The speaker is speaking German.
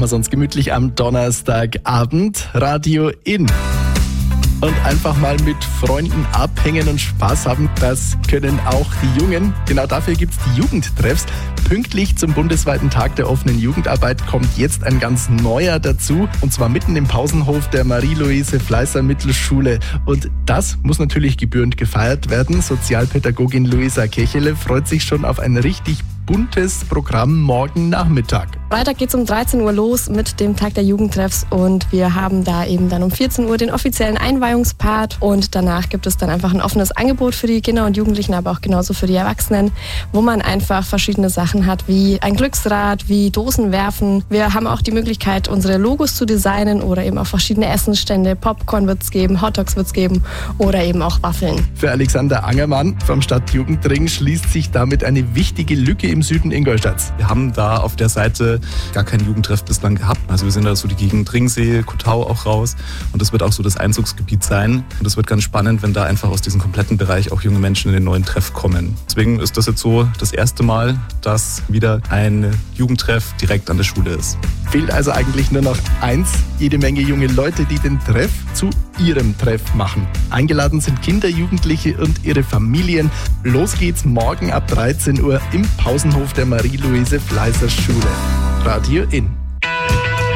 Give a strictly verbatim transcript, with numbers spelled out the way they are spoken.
wir sonst gemütlich am Donnerstagabend. Radio In. Und einfach mal mit Freunden abhängen und Spaß haben, das können auch die Jungen. Genau dafür gibt's die Jugendtreffs. Pünktlich zum bundesweiten Tag der offenen Jugendarbeit kommt jetzt ein ganz neuer dazu. Und zwar mitten im Pausenhof der Marie-Louise-Fleißer-Mittelschule. Und das muss natürlich gebührend gefeiert werden. Sozialpädagogin Luisa Kechele freut sich schon auf ein richtig buntes Programm morgen Nachmittag. Freitag geht es um dreizehn Uhr los mit dem Tag der Jugendtreffs und wir haben da eben dann um vierzehn Uhr den offiziellen Einweihungspart und danach gibt es dann einfach ein offenes Angebot für die Kinder und Jugendlichen, aber auch genauso für die Erwachsenen, wo man einfach verschiedene Sachen hat, wie ein Glücksrad, wie Dosen werfen. Wir haben auch die Möglichkeit, unsere Logos zu designen oder eben auch verschiedene Essensstände. Popcorn wird es geben, Hotdogs wird es geben oder eben auch Waffeln. Für Alexander Angermann vom Stadtjugendring schließt sich damit eine wichtige Lücke im Süden Ingolstadts. Wir haben da auf der Seite gar keinen Jugendtreff bislang gehabt. Also wir sind da so die Gegend Ringsee, Kotau auch raus und das wird auch so das Einzugsgebiet sein. Und das wird ganz spannend, wenn da einfach aus diesem kompletten Bereich auch junge Menschen in den neuen Treff kommen. Deswegen ist das jetzt so das erste Mal, dass wieder ein Jugendtreff direkt an der Schule ist. Fehlt also eigentlich nur noch eins, jede Menge junge Leute, die den Treff zu ihrem Treff machen. Eingeladen sind Kinder, Jugendliche und ihre Familien. Los geht's morgen ab dreizehn Uhr im Pausenhof der Marie-Louise-Fleißer-Schule. Radio In.